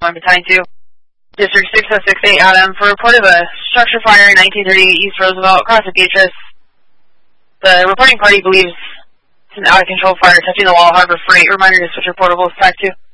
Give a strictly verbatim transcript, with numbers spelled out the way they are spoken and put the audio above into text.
one Battalion two. District six oh six eight Adam for report of a structure fire in nineteen thirty-eight East Roosevelt across the Beatrice. The reporting party believes it's an out-of-control fire touching the wall Harbor Freight. Reminder to switch reportables back to.